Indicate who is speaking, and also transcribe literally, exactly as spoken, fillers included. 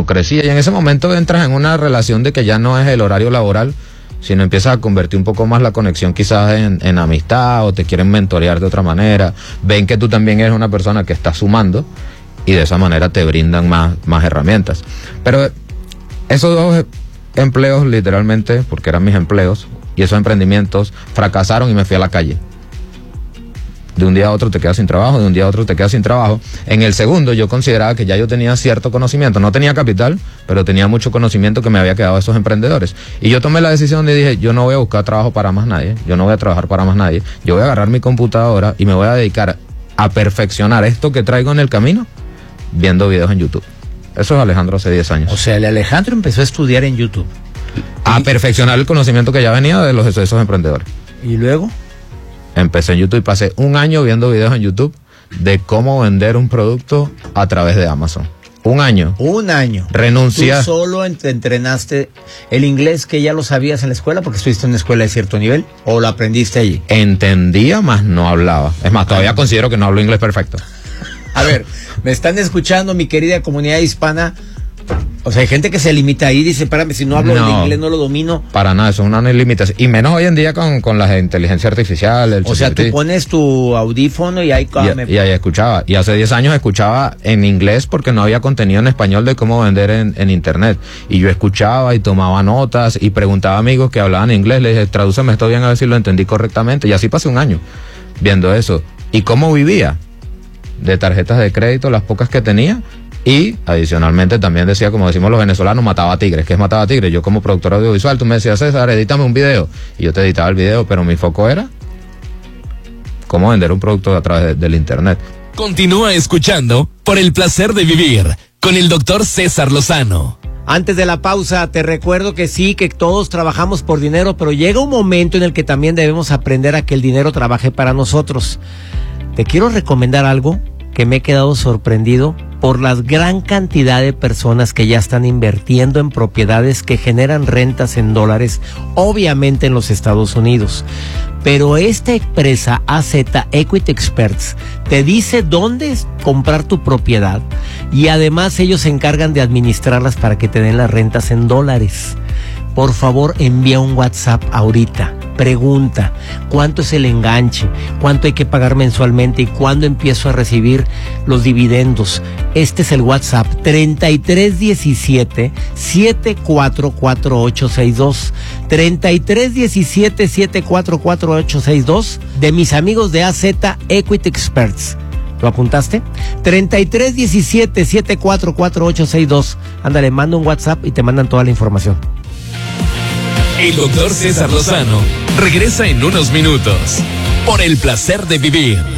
Speaker 1: no crecía. Y en ese momento entras en una relación de que ya no es el horario laboral, sino empiezas a convertir un poco más la conexión quizás en, en amistad, o te quieren mentorear de otra manera, ven que tú también eres una persona que está sumando, y de esa manera te brindan más, más herramientas. Pero esos dos empleos literalmente, porque eran mis empleos, y esos emprendimientos fracasaron y me fui a la calle. De un día a otro te quedas sin trabajo, de un día a otro te quedas sin trabajo. En el segundo yo consideraba que ya yo tenía cierto conocimiento, no tenía capital, pero tenía mucho conocimiento que me había quedado de esos emprendedores. Y yo tomé la decisión de dije, yo no voy a buscar trabajo para más nadie, yo no voy a trabajar para más nadie, yo voy a agarrar mi computadora y me voy a dedicar a perfeccionar esto que traigo en el camino viendo videos en YouTube. Eso es Alejandro hace diez años.
Speaker 2: O sea, el Alejandro empezó a estudiar en YouTube.
Speaker 1: A perfeccionar el conocimiento que ya venía de los de esos emprendedores.
Speaker 2: ¿Y luego?
Speaker 1: Empecé en YouTube y pasé un año viendo videos en YouTube de cómo vender un producto a través de Amazon. Un año.
Speaker 2: Un año.
Speaker 1: Renunciar.
Speaker 2: ¿Tú solo ent- entrenaste el inglés que ya lo sabías en la escuela porque estuviste en una escuela de cierto nivel o lo aprendiste allí?
Speaker 1: Entendía, más no hablaba. Es más, todavía ah. considero que no hablo inglés perfecto.
Speaker 2: A ver, me están escuchando mi querida comunidad hispana. O sea, hay gente que se limita ahí y dice, espérame, si no hablo no, el inglés no lo domino.
Speaker 1: Para nada, eso es una limitación. Y menos hoy en día con, con la inteligencia artificial. El
Speaker 2: o sea, tú pones tu audífono y ahí...
Speaker 1: Y, me... y ahí escuchaba. Y hace diez años escuchaba en inglés porque no había contenido en español de cómo vender en, en internet. Y yo escuchaba y tomaba notas y preguntaba a amigos que hablaban inglés. Le dije, tradúceme esto bien a ver si lo entendí correctamente. Y así pasé un año viendo eso. ¿Y cómo vivía? De tarjetas de crédito, las pocas que tenía. Y adicionalmente también decía, como decimos los venezolanos, mataba tigres. ¿Qué es mataba tigres? Yo como productor audiovisual, tú me decías, César, edítame un video. Y yo te editaba el video, pero mi foco era cómo vender un producto a través de, del internet.
Speaker 3: Continúa escuchando Por el Placer de Vivir con el doctor César Lozano.
Speaker 2: Antes de la pausa, te recuerdo que sí, que todos trabajamos por dinero, pero llega un momento en el que también debemos aprender a que el dinero trabaje para nosotros. Te quiero recomendar algo que me he quedado sorprendido por la gran cantidad de personas que ya están invirtiendo en propiedades que generan rentas en dólares, obviamente en los Estados Unidos. Pero esta empresa A Z Equity Experts te dice dónde comprar tu propiedad y además ellos se encargan de administrarlas para que te den las rentas en dólares. Por favor, envía un WhatsApp ahorita. Pregunta, ¿cuánto es el enganche? ¿Cuánto hay que pagar mensualmente? ¿Y cuándo empiezo a recibir los dividendos? Este es el WhatsApp, treinta y tres diecisiete, setenta y cuatro cuarenta y ocho sesenta y dos. treinta y tres diecisiete, setenta y cuatro cuarenta y ocho sesenta y dos de mis amigos de A Z Equity Experts. ¿Lo apuntaste? treinta y tres diecisiete, setenta y cuatro cuarenta y ocho sesenta y dos. Ándale, manda un WhatsApp y te mandan toda la información.
Speaker 3: El doctor César Lozano regresa en unos minutos por el placer de vivir.